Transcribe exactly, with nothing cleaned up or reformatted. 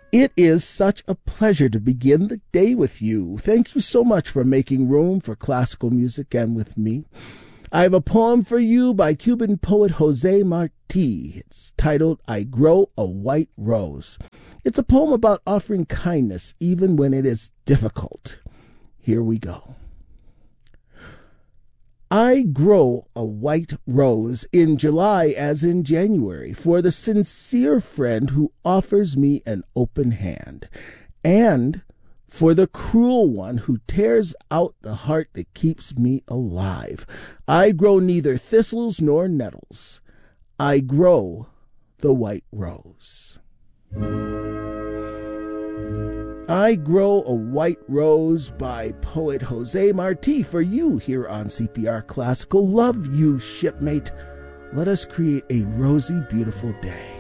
It is such a pleasure to begin the day with you. Thank you so much for making room for classical music and with me. I have a poem for you by Cuban poet Jose Marti. It's titled, I Grow a White Rose. It's a poem about offering kindness even when it is difficult. Here we go. I grow a white rose in July as in January for the sincere friend who offers me an open hand, and for the cruel one who tears out the heart that keeps me alive. I grow neither thistles nor nettles. I grow the white rose. I Grow a White Rose by poet Jose Marti for you here on C P R Classical. Love you, shipmate. Let us create a rosy, beautiful day.